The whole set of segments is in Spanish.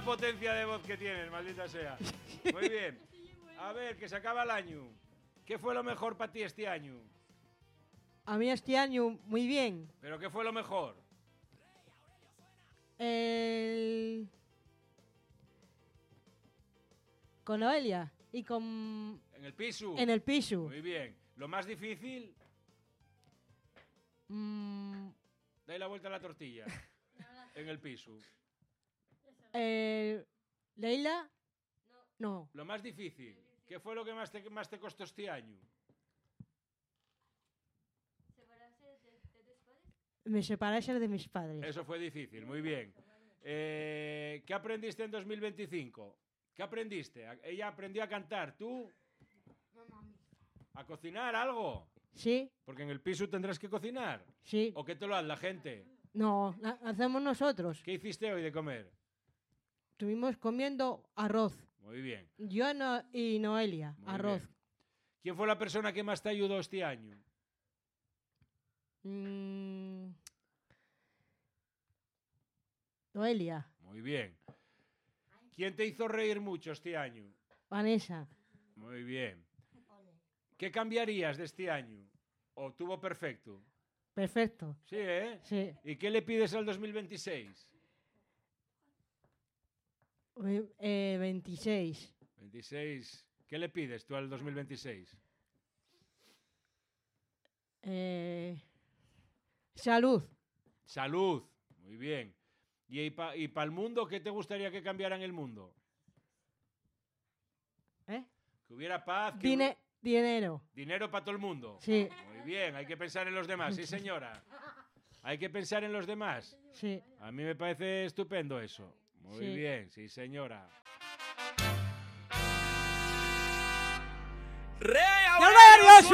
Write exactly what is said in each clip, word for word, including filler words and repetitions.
potencia de voz que tienes, maldita sea. Muy bien. A ver, que se acaba el año. ¿Qué fue lo mejor para ti este año? A mí este año muy bien. ¿Pero qué fue lo mejor? El... Con Noelia y con... ¿En el piso? En el piso. Muy bien. ¿Lo más difícil? Mm, Dale la vuelta a la tortilla. En el piso. eh, ¿Leila? No. Lo más difícil. ¿Qué fue lo que más te, más te costó este año? Me separase de mis padres. Eso fue difícil, muy bien. Eh, ¿Qué aprendiste en dos mil veinticinco? ¿Qué aprendiste? ¿Ella aprendió a cantar? ¿Tú? ¿A cocinar algo? Sí, Porque en el piso tendrás que cocinar. sí. ¿O qué te lo hace la gente? No, la hacemos nosotros. ¿Qué hiciste hoy de comer? Estuvimos comiendo arroz. Muy bien. Yo no, y Noelia, Muy arroz. bien. ¿Quién fue la persona que más te ayudó este año? Mm, Noelia, Muy bien. ¿Quién te hizo reír mucho este año? Vanessa. Muy bien. ¿Qué cambiarías de este año? ¿O tuvo perfecto? Perfecto. Sí, ¿eh? Sí. ¿Y qué le pides al dos mil veintiséis? Eh, veintiséis. veintiséis. ¿Qué le pides tú al dos mil veintiséis? Eh, salud. Salud. Muy bien. ¿Y para y pa el mundo qué te gustaría que cambiara en el mundo? ¿Eh? Que hubiera paz. Que Dine- hu- dinero. Dinero para todo el mundo. Sí, Muy bien, hay que pensar en los demás, sí señora. Hay que pensar en los demás. sí. A mí me parece estupendo eso. Muy Sí. bien, sí señora. ¡Rio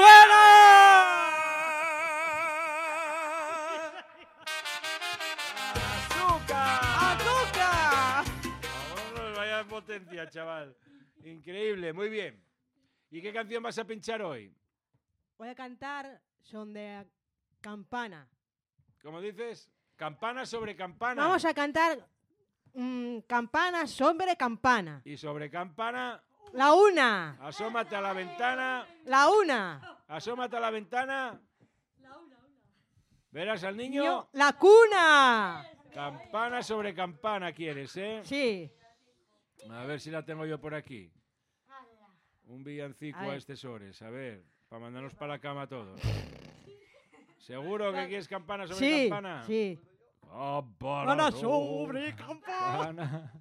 ¡Azúcar! ¡Azúcar! Vámonos, vaya potencia, chaval. Increíble, muy bien. ¿Y qué canción vas a pinchar hoy? Voy a cantar son de campana. ¿Cómo dices? Campana sobre campana. Vamos a cantar mm, campana sobre campana. Y sobre campana, La una. asómate a la ventana. La una. Asómate a la ventana. ¿Verás al niño? La cuna. Campana sobre campana quieres, ¿eh? Sí. A ver si la tengo yo por aquí. Un villancico A a, ver. estes hores. A ver, para mandarnos para la cama todos. ¿Seguro que quieres campana sobre Sí. campana? Sí. Campana sobre campana.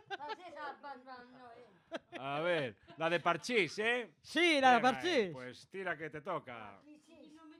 A ver, la de Parchís, ¿eh? Sí, la de Venga, Parchís. Pues tira que te toca.